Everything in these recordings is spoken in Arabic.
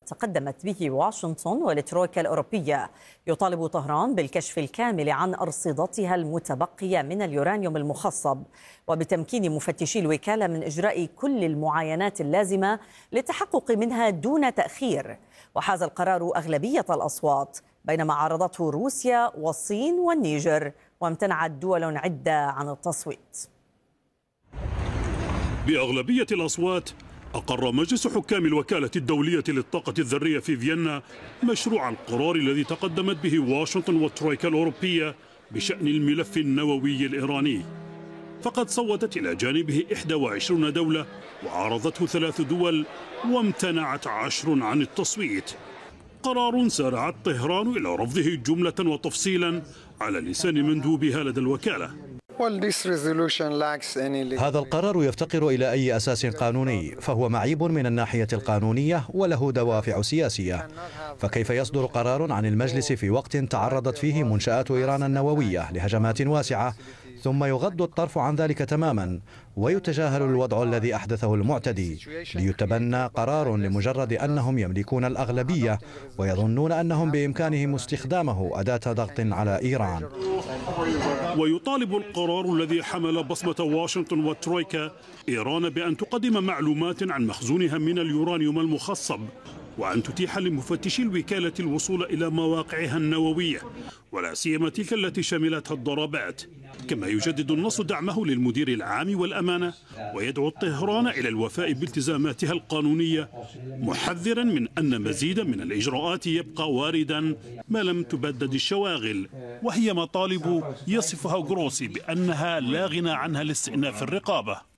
تقدمت به واشنطن والترويكا الأوروبية. يطالب طهران بالكشف الكامل عن أرصدتها المتبقية من اليورانيوم المخصب وبتمكين مفتشي الوكالة من إجراء كل المعاينات اللازمة للتحقق منها دون تأخير. وحاز القرار أغلبية الأصوات بينما عارضته روسيا والصين والنيجر، وامتنعت دول عدة عن التصويت. بأغلبية الأصوات أقر مجلس حكام الوكالة الدولية للطاقة الذرية في فيينا مشروع القرار الذي تقدمت به واشنطن والترويكا الأوروبية بشأن الملف النووي الإيراني. فقد صوتت إلى جانبه 21 دولة وعارضته 3 دول وامتنعت 10 عن التصويت. قرار سارعت طهران إلى رفضه جملة وتفصيلا على لسان مندوبها لدى الوكالة. هذا القرار يفتقر إلى أي أساس قانوني، فهو معيب من الناحية القانونية وله دوافع سياسية. فكيف يصدر قرار عن المجلس في وقت تعرضت فيه منشآت إيران النووية لهجمات واسعة ثم يغض الطرف عن ذلك تماما ويتجاهل الوضع الذي أحدثه المعتدي ليتبنى قرار لمجرد أنهم يملكون الأغلبية ويظنون أنهم بإمكانهم استخدامه أداة ضغط على إيران؟ ويطالب القرار الذي حمل بصمة واشنطن والترويكا إيران بأن تقدم معلومات عن مخزونها من اليورانيوم المخصب وأن تتيح لمفتشي الوكالة الوصول إلى مواقعها النووية ولا سيما تلك التي شملتها الضربات. كما يجدد النص دعمه للمدير العام والأمانة ويدعو طهران إلى الوفاء بالتزاماتها القانونية، محذرا من أن مزيدا من الإجراءات يبقى واردا ما لم تبدد الشواغل، وهي مطالب يصفها غروسي بأنها لا غنى عنها لاستئناف الرقابة.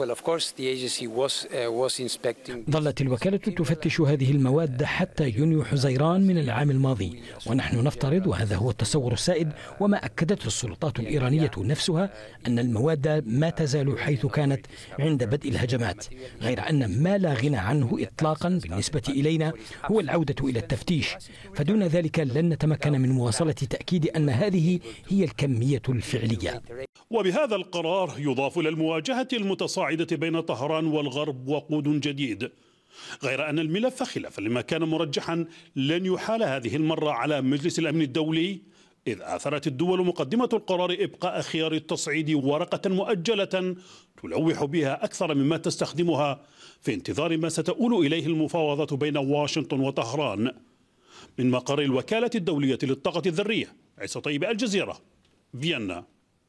ظلت الوكالة تفتش هذه المواد حتى يونيو حزيران من العام الماضي، ونحن نفترض، وهذا هو التصور السائد وما أكدته السلطات الإيرانية نفسها، أن المواد ما تزال حيث كانت عند بدء الهجمات، غير أن ما لا غنى عنه إطلاقا بالنسبة إلينا هو العودة إلى التفتيش، فدون ذلك لن نتمكن من مواصلة تأكيد أن هذه هي الكمية الفعلية. وبهذا القرار يضاف إلى المواجهة المتصاعدة بين طهران والغرب وقود جديد، غير أن الملف خلافا لما كان مرجحا لن يحال هذه المرة على مجلس الأمن الدولي، إذ آثرت الدول مقدمة القرار إبقاء خيار التصعيد ورقة مؤجلة تلوح بها أكثر مما تستخدمها في انتظار ما ستؤول إليه المفاوضات بين واشنطن وطهران. من مقر الوكالة الدولية للطاقة الذرية، عيسى طيب، الجزيرة، فيينا.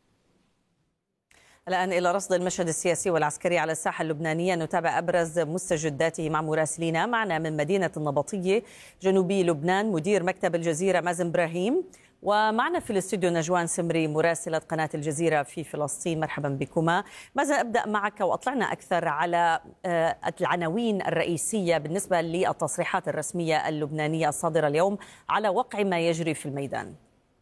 الآن إلى رصد المشهد السياسي والعسكري على الساحة اللبنانية، نتابع أبرز مستجداته مع مراسلينا. معنا من مدينة النبطية جنوبي لبنان مدير مكتب الجزيرة مازن إبراهيم، ومعنا في الاستوديو نجوان سمري مراسلة قناة الجزيرة في فلسطين. مرحبا بكما. مازن، أبدأ معك وأطلعنا أكثر على العناوين الرئيسية بالنسبة للتصريحات الرسمية اللبنانية الصادرة اليوم على وقع ما يجري في الميدان.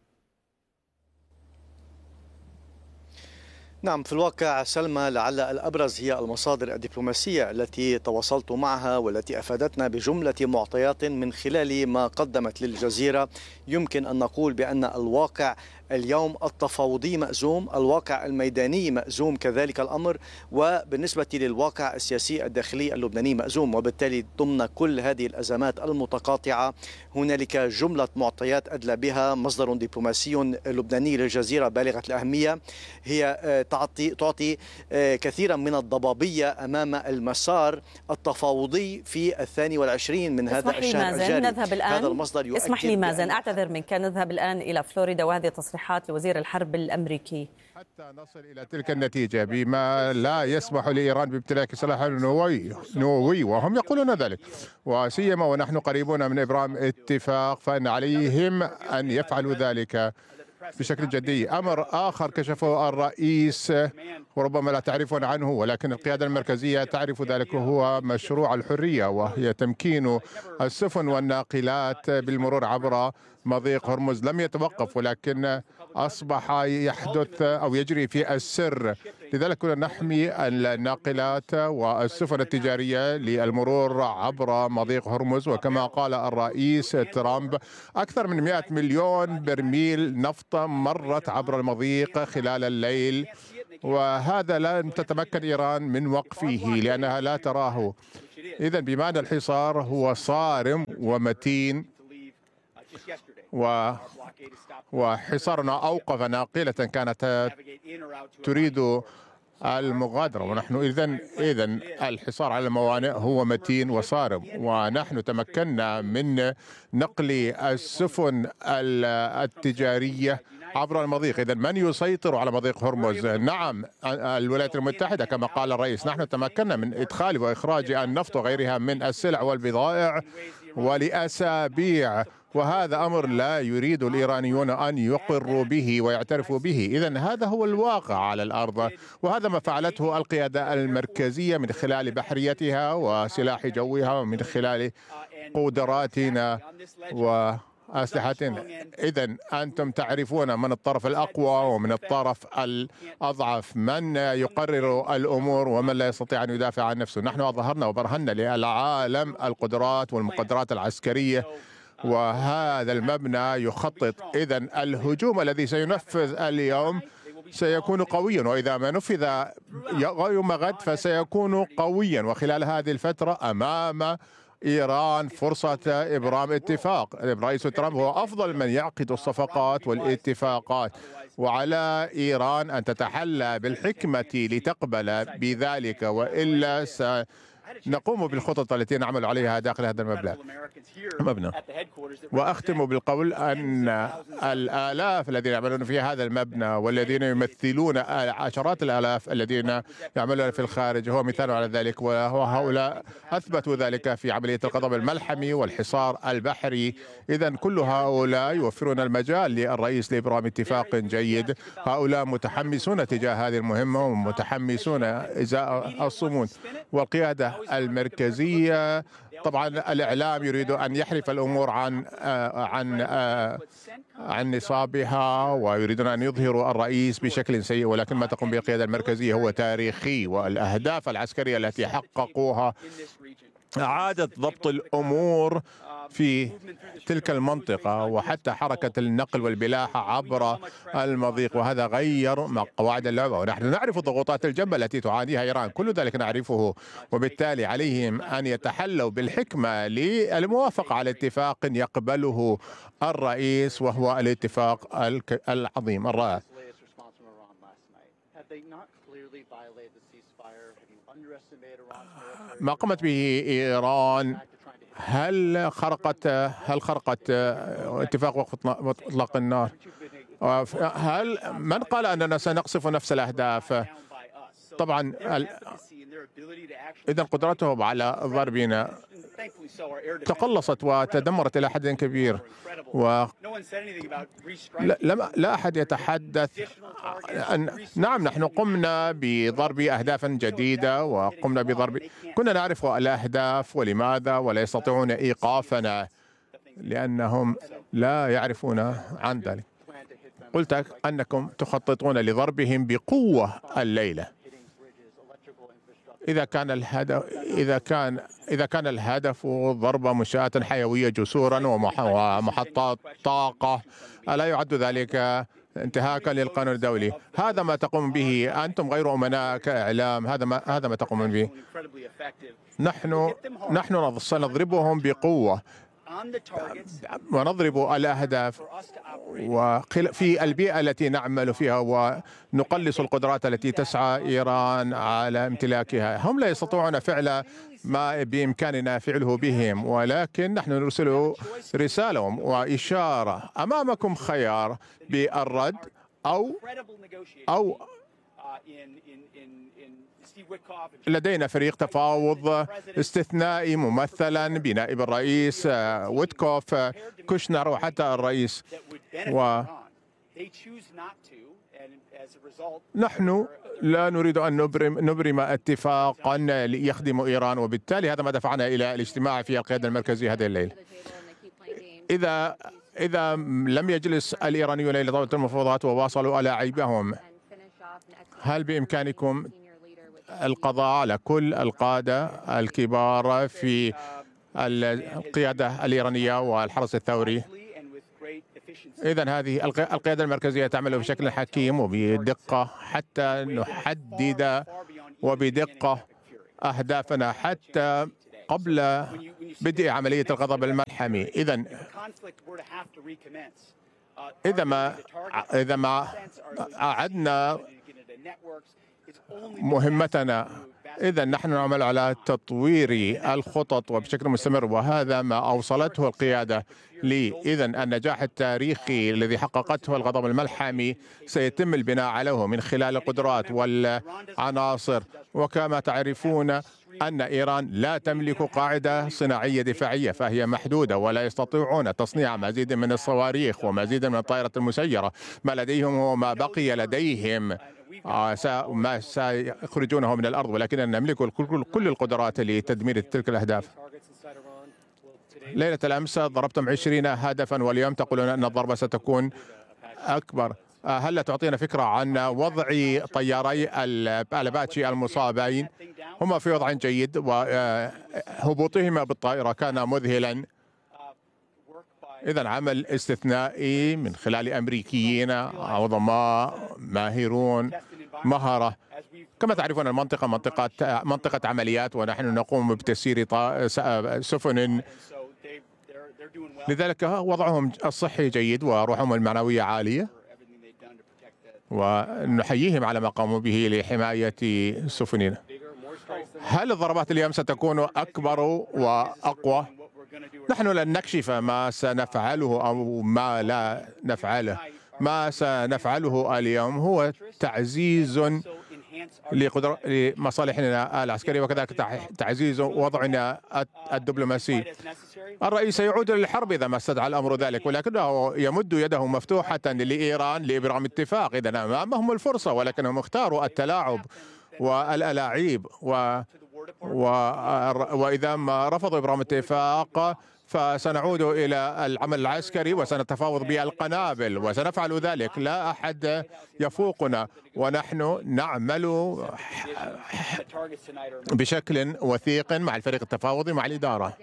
نعم، في الواقع سلمى، لعل الأبرز هي المصادر الدبلوماسية التي تواصلت معها والتي أفادتنا بجملة معطيات من خلال ما قدمت للجزيرة. يمكن أن نقول بأن الواقع اليوم التفاوضي مأزوم، الواقع الميداني مأزوم كذلك الأمر، وبالنسبة للواقع السياسي الداخلي اللبناني مأزوم. وبالتالي ضمن كل هذه الأزمات المتقاطعة هنالك جملة معطيات أدلى بها مصدر دبلوماسي لبناني للجزيرة بالغة الأهمية، هي تعطي كثيرا من الضبابية أمام المسار التفاوضي في 22 من هذا الشهر الجاري. نذهب الآن. هذا المصدر اسمح لي مازن، أعتذر منك، نذهب الآن إلى فلوريدا وهذه تصريحات لوزير الحرب الأمريكي. حتى نصل إلى تلك النتيجة بما لا يسمح لإيران بامتلاك سلاح نووي وهم يقولون ذلك، وسيما ونحن قريبون من إبرام اتفاق، فإن عليهم أن يفعلوا ذلك بشكل جدي. أمر آخر كشفه الرئيس وربما لا تعرفون عنه ولكن القيادة المركزية تعرف ذلك، وهو مشروع الحرية، وهي تمكين السفن والناقلات بالمرور عبر مضيق هرمز. لم يتوقف ولكن أصبح يحدث أو يجري في السر، لذلك كنا نحمي الناقلات والسفن التجارية للمرور عبر مضيق هرمز. وكما قال الرئيس ترامب أكثر من 100 مليون برميل نفط مرت عبر المضيق خلال الليل، وهذا لن تتمكن إيران من وقفه لأنها لا تراه. إذن بمعنى الحصار هو صارم ومتين، وحصارنا أوقف ناقلة كانت تريد المغادرة، ونحن إذن الحصار على الموانئ هو متين وصارم، ونحن تمكنا من نقل السفن التجارية عبر المضيق. إذن من يسيطر على مضيق هرمز؟ نعم الولايات المتحدة كما قال الرئيس. نحن تمكنا من إدخال وإخراج النفط وغيرها من السلع والبضائع ولأسابيع، وهذا أمر لا يريد الإيرانيون أن يقروا به ويعترفوا به. إذن هذا هو الواقع على الأرض، وهذا ما فعلته القيادة المركزية من خلال بحريتها وسلاح جوها ومن خلال قدراتنا وأسلحتنا. إذن أنتم تعرفون من الطرف الأقوى ومن الطرف الأضعف، من يقرر الأمور ومن لا يستطيع أن يدافع عن نفسه. نحن أظهرنا وبرهنا للعالم القدرات والمقدرات العسكرية، وهذا المبنى يخطط. إذن الهجوم الذي سينفذ اليوم سيكون قويا، وإذا ما نفذ يوم غد فسيكون قويا. وخلال هذه الفترة أمام إيران فرصة إبرام اتفاق. الرئيس ترامب هو أفضل من يعقد الصفقات والاتفاقات، وعلى إيران أن تتحلى بالحكمة لتقبل بذلك، وإلا نقوم بالخطط التي نعمل عليها داخل هذا المبنى. وأختم بالقول أن الآلاف الذين يعملون في هذا المبنى والذين يمثلون عشرات الآلاف الذين يعملون في الخارج هو مثال على ذلك، وهؤلاء أثبتوا ذلك في عملية القضاء الملحمي والحصار البحري. إذن كل هؤلاء يوفرون المجال للرئيس لإبرام اتفاق جيد. هؤلاء متحمسون تجاه هذه المهمة ومتحمسون إزاء الصمود. والقيادة المركزية طبعا الإعلام يريد أن يحرف الأمور عن نصابها، ويريدون أن يظهروا الرئيس بشكل سيء، ولكن ما تقوم به القيادة المركزية هو تاريخي، والأهداف العسكرية التي حققوها إعادة ضبط الأمور في تلك المنطقة وحتى حركة النقل والبلاحة عبر المضيق، وهذا غير قواعد اللعبة. ونحن نعرف ضغوطات الجبهة التي تعانيها إيران، كل ذلك نعرفه، وبالتالي عليهم أن يتحلوا بالحكمة للموافقة على اتفاق يقبله الرئيس، وهو الاتفاق العظيم الرائع. ما قامت به إيران هل خرقت اتفاق وقف اطلاق النار؟ من قال أننا سنقصف نفس الأهداف؟ طبعا إذا قدرتهم على ضربنا تقلصت وتدمرت إلى حد كبير، لا أحد يتحدث نعم نحن قمنا بضرب أهداف جديدة وقمنا بضرب، كنا نعرف الأهداف ولماذا، ولا يستطيعون إيقافنا لأنهم لا يعرفون عن ذلك. قلت أنكم تخططون لضربهم بقوة الليلة. إذا كان الهدف ضرب منشآت حيوية، جسورا ومحطات طاقة، ألا يعد ذلك انتهاكا للقانون الدولي؟ هذا ما تقوم به أنتم غير أمناء كإعلام، هذا ما تقومون به. نحن سنضربهم بقوة ونضرب الأهداف في البيئة التي نعمل فيها، ونقلص القدرات التي تسعى إيران على امتلاكها. هم لا يستطيعون فعل ما بإمكاننا فعله بهم، ولكن نحن نرسل رسالة وإشارة: أمامكم خيار بالرد أو لدينا فريق تفاوض استثنائي ممثلا بنائب الرئيس ويتكوف، كوشنر، وحتى الرئيس، نحن لا نريد أن نبرم اتفاقا يخدم إيران، وبالتالي هذا ما دفعنا إلى الاجتماع في القيادة المركزية هذه الليلة. إذا لم يجلس الإيرانيون إلى طاولة المفاوضات وواصلوا ألاعيبهم، هل بإمكانكم القضاء على كل القادة الكبار في القيادة الإيرانية والحرس الثوري إذا هذه القيادة المركزية تعمل بشكل حكيم وبدقة حتى نحدد وبدقة أهدافنا حتى قبل بدء عملية الغضب الملحمي. إذا ما أعدنا مهمتنا، إذا نحن نعمل على تطوير الخطط وبشكل مستمر، وهذا ما أوصلته القيادة لي. إذا النجاح التاريخي الذي حققته الغضب الملحمي سيتم البناء عليه من خلال القدرات والعناصر. وكما تعرفون أن إيران لا تملك قاعدة صناعية دفاعية، فهي محدودة ولا يستطيعون تصنيع مزيد من الصواريخ ومزيد من الطائرات المسيرة. ما لديهم هو ما بقي لديهم ما سيخرجونه من الأرض، ولكننا نملك كل القدرات لتدمير تلك الأهداف. ليلة الأمس ضربتم 20 هدفا، واليوم تقولون أن الضربة ستكون أكبر. هل تعطينا فكرة عن وضع طياري الأباتشي المصابين؟ هما في وضع جيد، وهبوطهما بالطائرة كان مذهلا. إذا عمل استثنائي من خلال أمريكيين عظماء ماهرون مهرة. كما تعرفون المنطقة منطقة عمليات، ونحن نقوم بتسيير سفن، لذلك وضعهم الصحي جيد وروحهم المعنوية عالية، ونحييهم على ما قاموا به لحماية سفننا. هل الضربات اليوم ستكون أكبر وأقوى؟ نحن لن نكشف ما سنفعله أو ما لا نفعله. ما سنفعله اليوم هو تعزيز لمصالحنا العسكرية، وكذلك تعزيز وضعنا الدبلوماسي. الرئيس سيعود للحرب إذا ما استدعى الأمر ذلك، ولكنه يمد يده مفتوحة لإيران لإبرام اتفاق. إذا أمامهم الفرصة، ولكنهم اختاروا التلاعب والألاعيب، وإذا ما رفضوا إبرام اتفاق فسنعود إلى العمل العسكري وسنتفاوض بالقنابل، وسنفعل ذلك. لا أحد يفوقنا، ونحن نعمل بشكل وثيق مع الفريق التفاوضي مع الإدارة.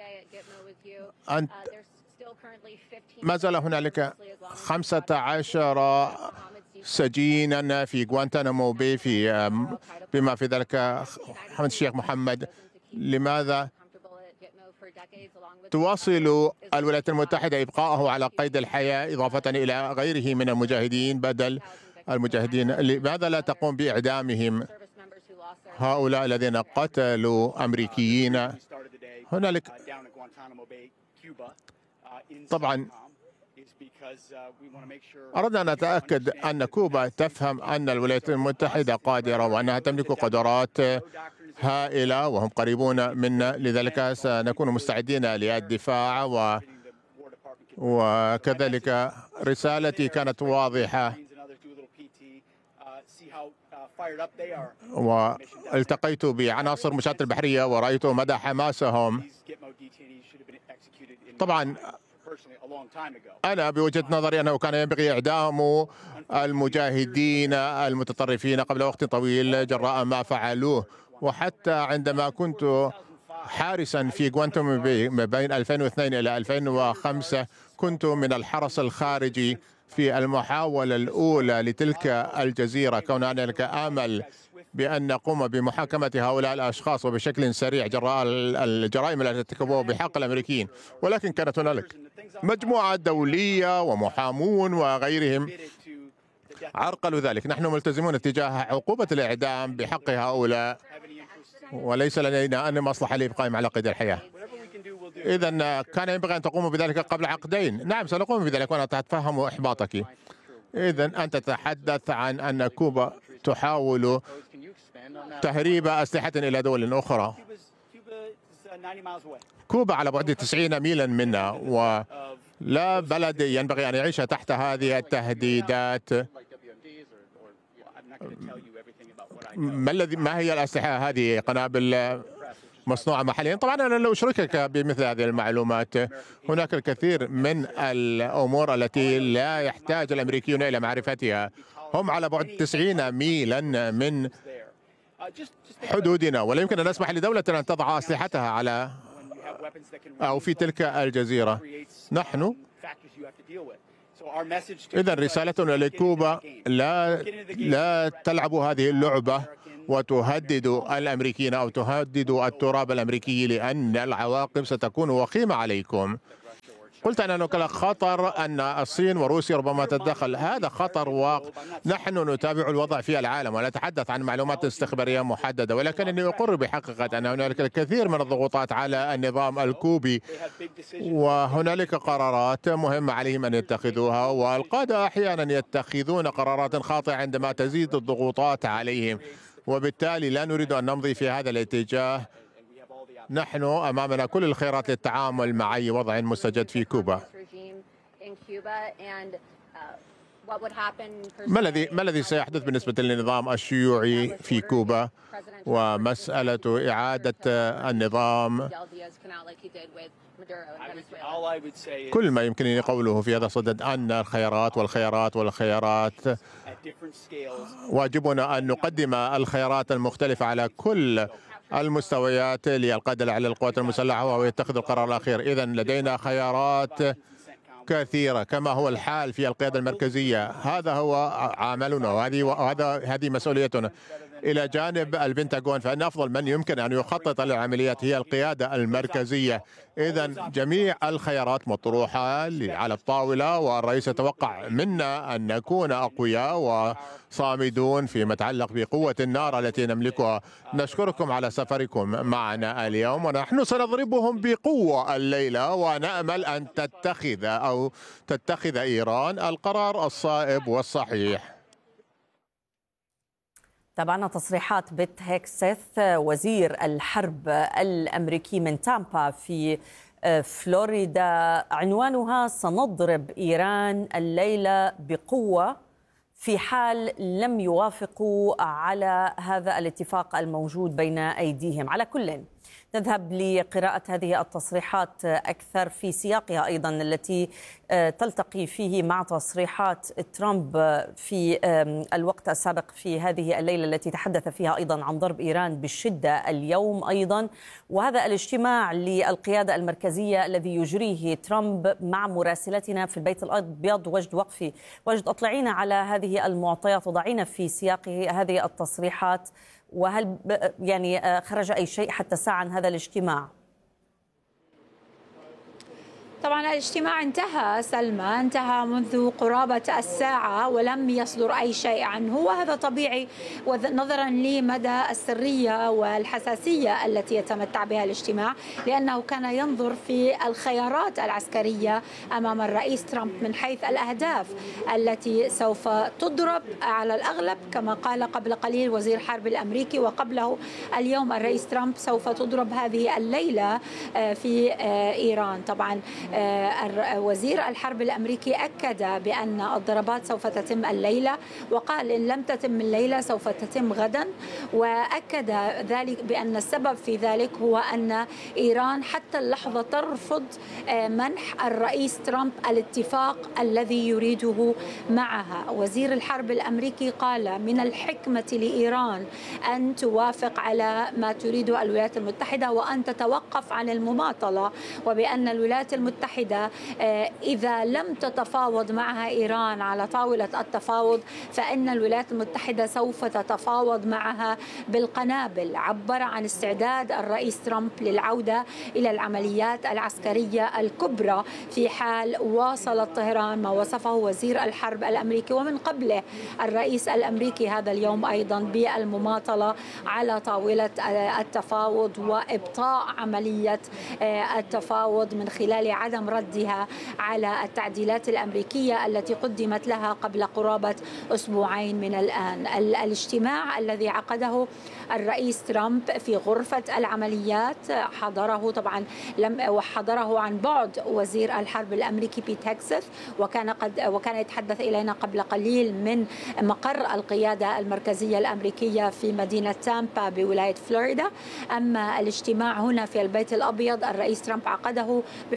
ما زال هنالك 15 سجينا في غوانتانامو بي، بما في ذلك حمد الشيخ محمد. لماذا تواصل الولايات المتحدة إبقاءه على قيد الحياة إضافة إلى غيره من المجاهدين بدل المجاهدين؟ لماذا لا تقوم بإعدامهم، هؤلاء الذين قتلوا أمريكيين؟ هنالك طبعا أردنا أن نتأكد أن كوبا تفهم أن الولايات المتحدة قادرة وأنها تملك قدرات هائلة وهم قريبون منا، لذلك سنكون مستعدين للدفاع. وكذلك رسالتي كانت واضحة، والتقيت بعناصر مشاة البحرية ورأيت مدى حماسهم. طبعا أنا بوجهة نظري أنه كان ينبغي إعدام المجاهدين المتطرفين قبل وقت طويل جراء ما فعلوه. وحتى عندما كنت حارسا في غوانتانامو باي ما بين 2002 إلى 2005 كنت من الحرس الخارجي في المحاولة الأولى لتلك الجزيرة، كون هنالك آمل بأن نقوم بمحاكمة هؤلاء الأشخاص وبشكل سريع جراء الجرائم التي ارتكبوها بحق الأمريكيين. ولكن كانت هنالك مجموعة دولية ومحامون وغيرهم عرقلوا ذلك. نحن ملتزمون تجاه عقوبة الإعدام بحق هؤلاء، وليس لدينا أي مصلحة لإبقائهم على قيد الحياة. إذا كان ينبغي أن تقوموا بذلك قبل عقدين. نعم سنقوم بذلك، وأنا أتفهم إحباطك. إذا أنت تتحدث عن أن كوبا تحاول تهريب أسلحة إلى دول أخرى. كوبا على بعد 90 ميلا منا، ولا بلد ينبغي أن يعيش تحت هذه التهديدات. ما هي الأسلحة هذه؟ قنابل مصنوعة محليا. طبعا أنا لا أشاركك بمثل هذه المعلومات. هناك الكثير من الأمور التي لا يحتاج الأمريكيون إلى معرفتها. هم على بعد 90 ميلا من حدودنا، ولا يمكن أن نسمح لدولة أن تضع أسلحتها على أو في تلك الجزيرة. نحن إذن رسالتنا لكوبا لا تلعبوا هذه اللعبة وتهددوا الأمريكيين أو تهددوا التراب الأمريكي، لأن العواقب ستكون وخيمة عليكم. قلت أن هناك خطر أن الصين وروسيا ربما تتدخل، هذا خطر ونحن نتابع الوضع في العالم ونتحدث عن معلومات استخبارية محددة، ولكنني أقر بحقيقة أن هنالك الكثير من الضغوطات على النظام الكوبي وهنالك قرارات مهمة عليهم أن يتخذوها، والقادة أحيانا يتخذون قرارات خاطئة عندما تزيد الضغوطات عليهم، وبالتالي لا نريد أن نمضي في هذا الاتجاه. نحن أمامنا كل الخيارات للتعامل مع أي وضع مستجد في كوبا. ما الذي سيحدث بالنسبة للنظام الشيوعي في كوبا ومسألة إعادة النظام؟ كل ما يمكنني قوله في هذا الصدد أن الخيارات واجبنا أن نقدم الخيارات المختلفة على كل المستويات للقادة على القوات المسلحة وهو يتخذ القرار الأخير. إذن لدينا خيارات كثيرة كما هو الحال في القيادة المركزية، هذا هو عملنا وهذه مسؤوليتنا. إلى جانب البنتاغون فإن أفضل من يمكن أن يخطط للعمليات هي القيادة المركزية. إذن جميع الخيارات مطروحة على الطاولة، والرئيس يتوقع منا أن نكون أقوياء وصامدون فيما يتعلق بقوة النار التي نملكها. نشكركم على سفركم معنا اليوم، ونحن سنضربهم بقوة الليلة، ونأمل أن تتخذ إيران القرار الصائب والصحيح. تابعنا تصريحات بيت هيكسث وزير الحرب الأمريكي من تامبا في فلوريدا، عنوانها: سنضرب إيران الليلة بقوة في حال لم يوافقوا على هذا الاتفاق الموجود بين أيديهم. على كل نذهب لقراءة هذه التصريحات أكثر في سياقها أيضا التي تلتقي فيه مع تصريحات ترامب في الوقت السابق في هذه الليلة التي تحدث فيها أيضا عن ضرب إيران بالشدة اليوم أيضا. وهذا الاجتماع للقيادة المركزية الذي يجريه ترامب مع مراسلتنا في البيت الأبيض وجد أطلعينا على هذه المعطيات وضعينا في سياق هذه التصريحات، وهل يعني خرج أي شيء حتى الساعة عن هذا الاجتماع؟ طبعا الاجتماع انتهى سلمى، انتهى منذ قرابة الساعة ولم يصدر أي شيء عنه، وهذا طبيعي نظرا لمدى السرية والحساسية التي يتمتع بها الاجتماع، لأنه كان ينظر في الخيارات العسكرية أمام الرئيس ترامب من حيث الأهداف التي سوف تضرب على الأغلب كما قال قبل قليل وزير الحرب الأمريكي، وقبله اليوم الرئيس ترامب سوف تضرب هذه الليلة في إيران. طبعا وزير الحرب الأمريكي أكد بأن الضربات سوف تتم الليلة، وقال إن لم تتم الليلة سوف تتم غدا، وأكد ذلك بأن السبب في ذلك هو أن إيران حتى اللحظة ترفض منح الرئيس ترامب الاتفاق الذي يريده معها. وزير الحرب الأمريكي قال من الحكمة لإيران أن توافق على ما تريده الولايات المتحدة وأن تتوقف عن المماطلة، وبأن الولايات المتحدة إذا لم تتفاوض معها إيران على طاولة التفاوض فإن الولايات المتحدة سوف تتفاوض معها بالقنابل. عبر عن استعداد الرئيس ترامب للعودة إلى العمليات العسكرية الكبرى في حال واصلت طهران ما وصفه وزير الحرب الأمريكي ومن قبله الرئيس الأمريكي هذا اليوم أيضا بالمماطلة على طاولة التفاوض وإبطاء عملية التفاوض من خلال عدم ردها على التعديلات الأمريكية التي قدمت لها قبل قرابة أسبوعين من الآن. الاجتماع الذي عقده الرئيس ترامب في غرفة العمليات حضره وحضره عن بعد وزير الحرب الأمريكي بيت هيكسث، وكان يتحدث إلينا قبل قليل من مقر القيادة المركزية الأمريكية في مدينة تامبا بولاية فلوريدا. أما الاجتماع هنا في البيت الأبيض الرئيس ترامب عقده بحضور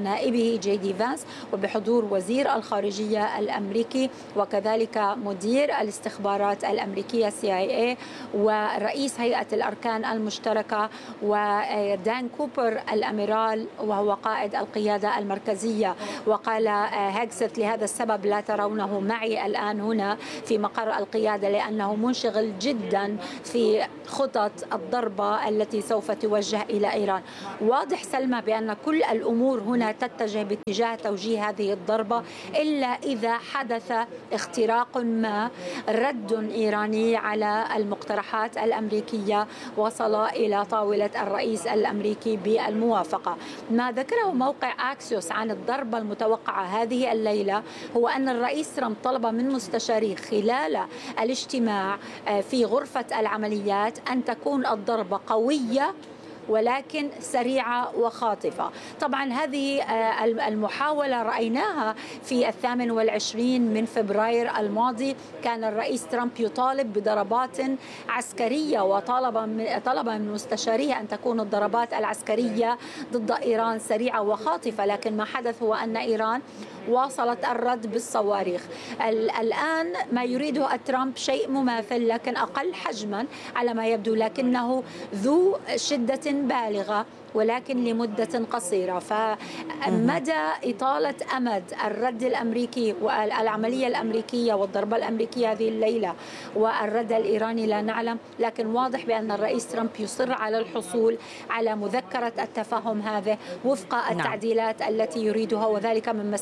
نائبه جي دي فانس وبحضور وزير الخارجية الأمريكي وكذلك مدير الاستخبارات الأمريكية CIA ورئيس هيئة الأركان المشتركة ودان كوبر الأميرال وهو قائد القيادة المركزية. وقال هيغست: لهذا السبب لا ترونه معي الآن هنا في مقر القيادة لأنه منشغل جدا في خطط الضربة التي سوف توجه إلى إيران. واضح سلمى بأن كل الأمور هنا تتجه باتجاه توجيه هذه الضربة إلا إذا حدث اختراق ما، رد إيراني على المقترحات الأمريكية وصل إلى طاولة الرئيس الأمريكي بالموافقة. ما ذكره موقع أكسيوس عن الضربة المتوقعة هذه الليلة هو أن الرئيس ترامب طلب من مستشاريه خلال الاجتماع في غرفة العمليات أن تكون الضربة قوية ولكن سريعة وخاطفة. طبعا هذه المحاولة رأيناها في 28 من فبراير الماضي، كان الرئيس ترامب يطالب بضربات عسكرية وطلب من مستشاريه أن تكون الضربات العسكرية ضد إيران سريعة وخاطفة، لكن ما حدث هو أن إيران واصلت الرد بالصواريخ. الآن ما يريده ترامب شيء مماثل لكن أقل حجما على ما يبدو، لكنه ذو شدة بالغة ولكن لمدة قصيرة. فمدى إطالة أمد الرد الأمريكي والعملية الأمريكية والضربة الأمريكية هذه الليلة والرد الإيراني لا نعلم، لكن واضح بأن الرئيس ترامب يصر على الحصول على مذكرة التفاهم هذه وفق التعديلات التي يريدها، وذلك مما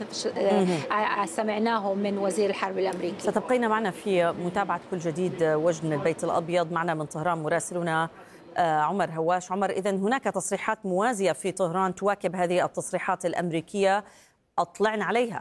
سمعناه من وزير الحرب الأمريكي. ستبقين معنا في متابعة كل جديد وجد من البيت الأبيض. معنا من طهران مراسلنا عمر هواش. عمر، إذن هناك تصريحات موازية في طهران تواكب هذه التصريحات الأمريكية، أطلعنا عليها.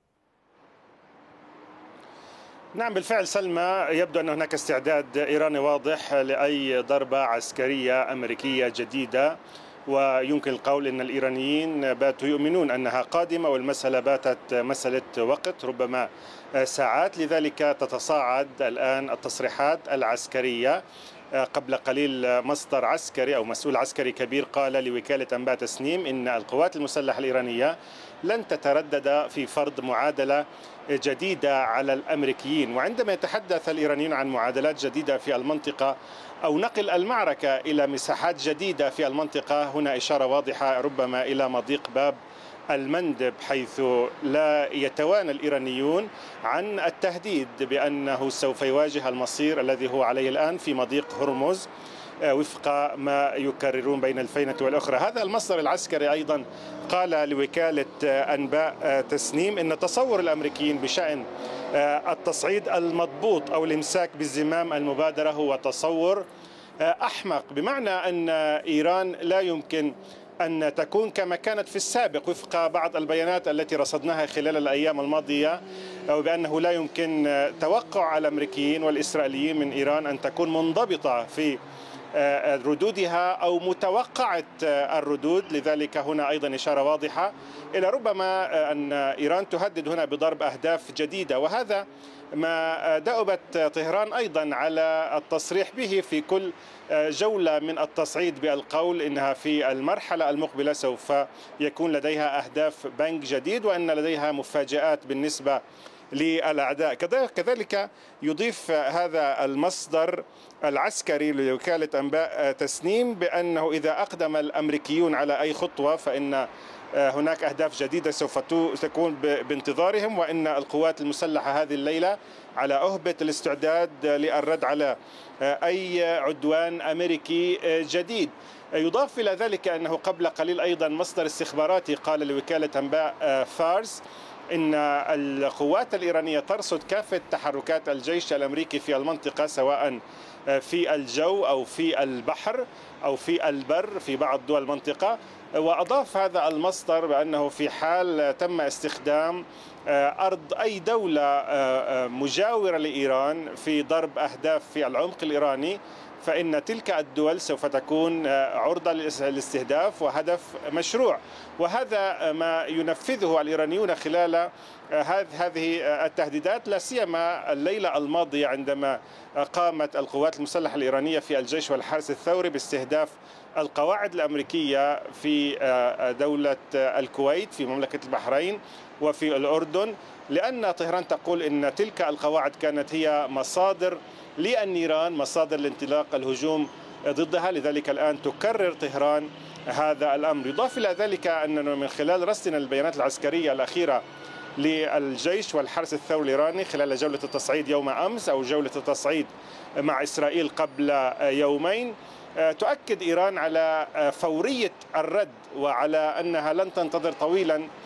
نعم بالفعل سلمى، يبدو أن هناك استعداد إيراني واضح لأي ضربة عسكرية أمريكية جديدة، ويمكن القول أن الإيرانيين باتوا يؤمنون أنها قادمة، والمسألة باتت مسألة وقت ربما ساعات. لذلك تتصاعد الآن التصريحات العسكرية. قبل قليل مصدر عسكري أو مسؤول عسكري كبير قال لوكالة أنباء تسنيم إن القوات المسلحة الإيرانية لن تتردد في فرض معادلة جديدة على الأمريكيين. وعندما يتحدث الإيرانيون عن معادلات جديدة في المنطقة أو نقل المعركة إلى مساحات جديدة في المنطقة، هنا إشارة واضحة ربما إلى مضيق باب المندب، حيث لا يتوانى الإيرانيون عن التهديد بأنه سوف يواجه المصير الذي هو عليه الآن في مضيق هرمز وفق ما يكررون بين الفينة والأخرى. هذا المصدر العسكري أيضا قال لوكالة أنباء تسنيم إن تصور الأمريكيين بشأن التصعيد المضبوط أو الإمساك بالزمام المبادرة هو تصور أحمق، بمعنى أن إيران لا يمكن أن تكون كما كانت في السابق وفق بعض البيانات التي رصدناها خلال الأيام الماضية، وبأنه لا يمكن توقع الأمريكيين والإسرائيليين من إيران أن تكون منضبطة في ردودها أو متوقعة الردود. لذلك هنا أيضا إشارة واضحة إلى ربما أن إيران تهدد هنا بضرب أهداف جديدة، وهذا ما دأبت طهران أيضا على التصريح به في كل جولة من التصعيد بالقول إنها في المرحلة المقبلة سوف يكون لديها أهداف بنك جديد وأن لديها مفاجآت بالنسبة للأعداء. كذلك يضيف هذا المصدر العسكري لوكالة أنباء تسنيم بأنه إذا أقدم الأمريكيون على أي خطوة فإن هناك أهداف جديدة سوف تكون بانتظارهم، وأن القوات المسلحة هذه الليلة على أهبة الاستعداد للرد على أي عدوان أمريكي جديد. يضاف إلى ذلك أنه قبل قليل أيضا مصدر استخباراتي قال لوكالة أنباء فارس إن القوات الإيرانية ترصد كافة تحركات الجيش الأمريكي في المنطقة، سواء في الجو أو في البحر أو في البر في بعض دول المنطقة. وأضاف هذا المصدر بأنه في حال تم استخدام أرض أي دولة مجاورة لإيران في ضرب أهداف في العمق الإيراني فإن تلك الدول سوف تكون عرضة للاستهداف وهدف مشروع، وهذا ما ينفذه الإيرانيون خلال هذه التهديدات، لا سيما الليلة الماضية عندما قامت القوات المسلحة الإيرانية في الجيش والحرس الثوري باستهداف القواعد الأمريكية في دولة الكويت، في مملكة البحرين وفي الأردن، لأن طهران تقول إن تلك القواعد كانت هي مصادر للنيران، مصادر لانطلاق الهجوم ضدها. لذلك الآن تكرر طهران هذا الأمر. يضاف إلى ذلك أننا من خلال رصدنا البيانات العسكرية الأخيرة للجيش والحرس الثوري الإيراني خلال جولة التصعيد يوم أمس أو جولة التصعيد مع إسرائيل قبل يومين، تؤكد إيران على فورية الرد وعلى أنها لن تنتظر طويلا